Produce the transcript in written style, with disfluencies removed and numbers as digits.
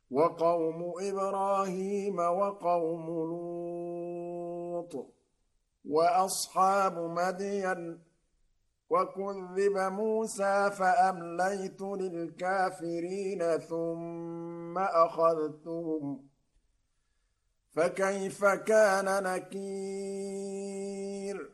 وقوم إبراهيم وقوم لوط وأصحاب مدين وكذب موسى فأمليت للكافرين ثم أخذتهم فكيف كان نكير